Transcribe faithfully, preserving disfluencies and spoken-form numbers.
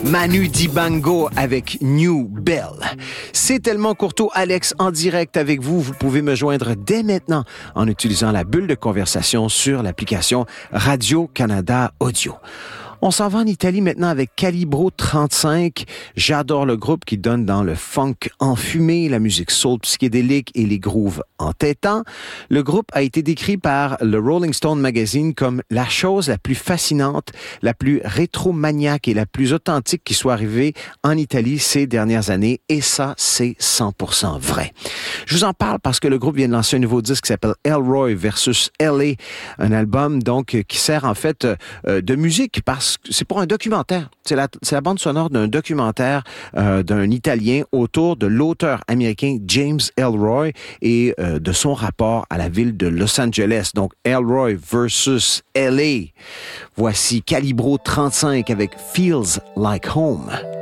Manu Dibango avec New Bell. C'est tellement Courteau, Alex en direct avec vous. Vous pouvez me joindre dès maintenant en utilisant la bulle de conversation sur l'application Radio-Canada Audio. On s'en va en Italie maintenant avec Calibro trente-cinq. J'adore le groupe qui donne dans le funk enfumé, la musique soul psychédélique et les grooves entêtants. Le groupe a été décrit par le Rolling Stone Magazine comme la chose la plus fascinante, la plus rétro-maniaque et la plus authentique qui soit arrivée en Italie ces dernières années. Et ça, c'est cent pour cent vrai. Je vous en parle parce que le groupe vient de lancer un nouveau disque qui s'appelle Elroy versus L A. Un album donc qui sert en fait euh, de musique parce c'est pour un documentaire. C'est la, c'est la bande sonore d'un documentaire euh, d'un Italien autour de l'auteur américain James Elroy et euh, de son rapport à la ville de Los Angeles. Donc, Elroy versus L A. Voici Calibro trente-cinq avec Feels Like Home.